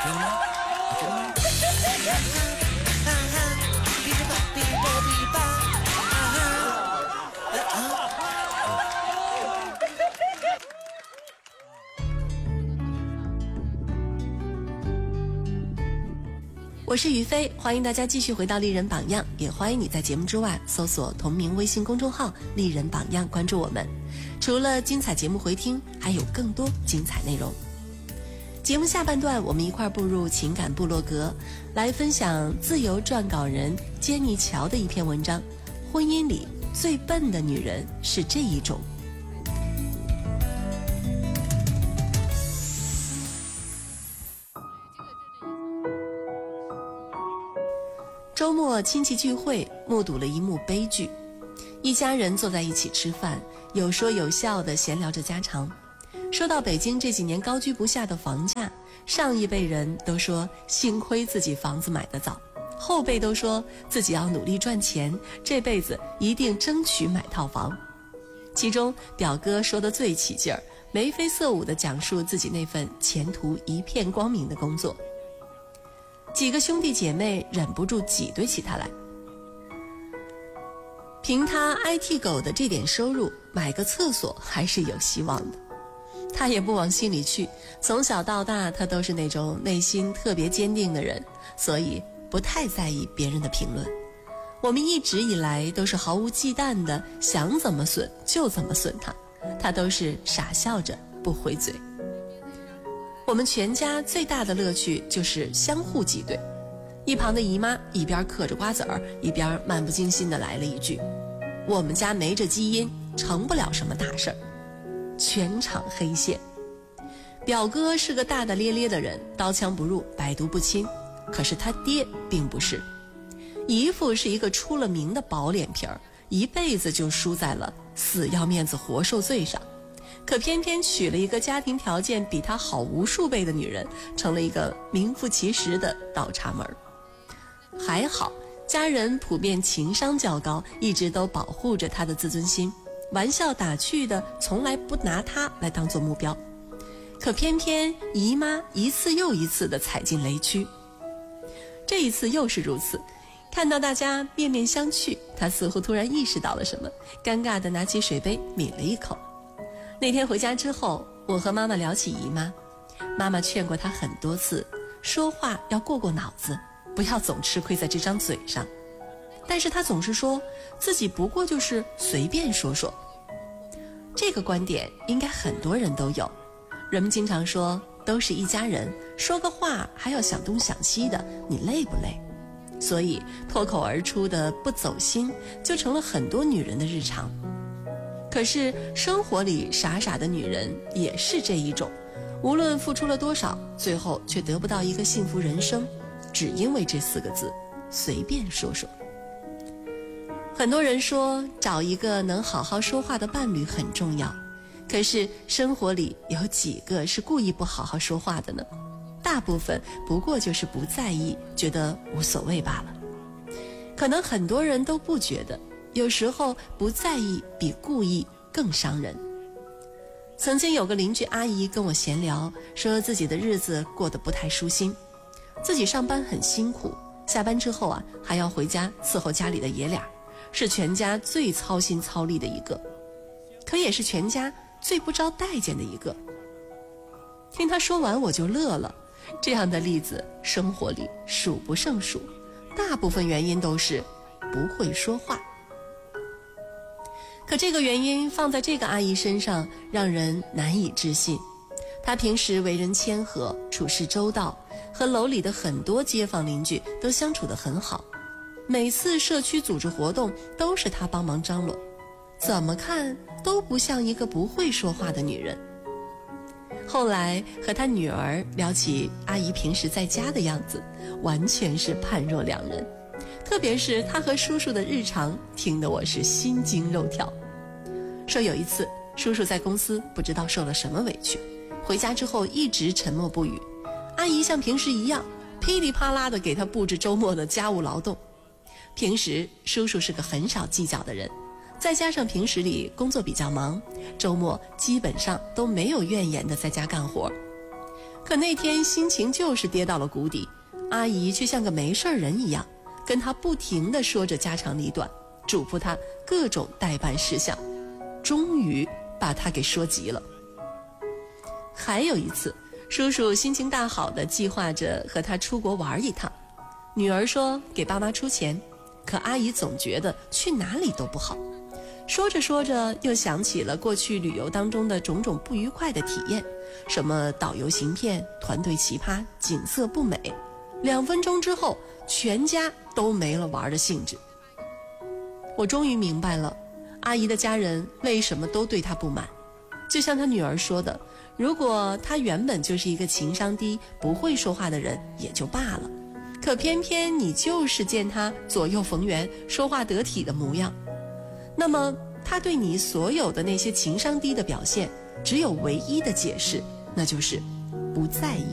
觉得吗？你觉得吗？ 我是于飞，欢迎大家继续回到丽人榜样，也欢迎你在节目之外搜索同名微信公众号丽人榜样，关注我们。除了精彩节目回听，还有更多精彩内容。节目下半段，我们一块步入情感部落格，来分享自由撰稿人坚尼乔的一篇文章：婚姻里最笨的女人是这一种。周末亲戚聚会，目睹了一幕悲剧。一家人坐在一起吃饭，有说有笑地闲聊着家常。说到北京这几年高居不下的房价，上一辈人都说幸亏自己房子买得早，后辈都说自己要努力赚钱，这辈子一定争取买套房。其中表哥说得最起劲儿，眉飞色舞地讲述自己那份前途一片光明的工作。几个兄弟姐妹忍不住挤兑起他来。凭他 IT 狗的这点收入，买个厕所还是有希望的。他也不往心里去，从小到大他都是那种内心特别坚定的人，所以不太在意别人的评论。我们一直以来都是毫无忌惮的，想怎么损就怎么损他，他都是傻笑着不回嘴。我们全家最大的乐趣就是相互挤兑。一旁的姨妈一边嗑着瓜子儿，一边漫不经心地来了一句：我们家没这基因，成不了什么大事儿。全场黑线。表哥是个大大咧咧的人，刀枪不入，百毒不侵，可是他爹并不是。姨父是一个出了名的薄脸皮儿，一辈子就输在了死要面子活受罪上，可偏偏娶了一个家庭条件比他好无数倍的女人，成了一个名副其实的倒插门。还好家人普遍情商较高，一直都保护着他的自尊心，玩笑打趣的从来不拿他来当做目标。可偏偏姨妈一次又一次的踩进雷区。这一次又是如此，看到大家面面相觑，他似乎突然意识到了什么，尴尬地拿起水杯抿了一口。那天回家之后，我和妈妈聊起姨妈，妈妈劝过她很多次，说话要过过脑子，不要总吃亏在这张嘴上。但是她总是说自己不过就是随便说说。这个观点应该很多人都有，人们经常说都是一家人，说个话还要想东想西的，你累不累？所以脱口而出的不走心就成了很多女人的日常。可是生活里傻傻的女人也是这一种，无论付出了多少，最后却得不到一个幸福人生，只因为这4个字，随便说说。很多人说找一个能好好说话的伴侣很重要，可是生活里有几个是故意不好好说话的呢？大部分不过就是不在意，觉得无所谓罢了。可能很多人都不觉得，有时候不在意比故意更伤人。曾经有个邻居阿姨跟我闲聊，说自己的日子过得不太舒心，自己上班很辛苦，下班之后还要回家伺候家里的爷俩，是全家最操心操力的一个，可也是全家最不招待见的一个。听他说完我就乐了，这样的例子生活里数不胜数，大部分原因都是不会说话。可这个原因放在这个阿姨身上让人难以置信。她平时为人谦和，处事周到，和楼里的很多街坊邻居都相处得很好，每次社区组织活动都是她帮忙张罗，怎么看都不像一个不会说话的女人。后来和她女儿聊起阿姨平时在家的样子，完全是判若两人，特别是她和叔叔的日常，听得我是心惊肉跳。说有一次叔叔在公司不知道受了什么委屈，回家之后一直沉默不语，阿姨像平时一样噼里啪啦地给他布置周末的家务劳动。平时叔叔是个很少计较的人，再加上平时里工作比较忙，周末基本上都没有怨言的在家干活。 可那天心情就是跌到了谷底，阿姨却像个没事人一样，跟他不停地说着家长里短，嘱咐他各种待办事项，终于把他给说急了。还有一次，叔叔心情大好的计划着和他出国玩一趟，女儿说给爸妈出钱，可阿姨总觉得去哪里都不好，说着说着又想起了过去旅游当中的种种不愉快的体验，什么导游行骗、团队奇葩、景色不美，2分钟之后全家都没了玩的兴致。我终于明白了阿姨的家人为什么都对她不满，就像她女儿说的，如果她原本就是一个情商低不会说话的人也就罢了，可偏偏你就是见她左右逢源说话得体的模样，那么她对你所有的那些情商低的表现只有唯一的解释，那就是不在意。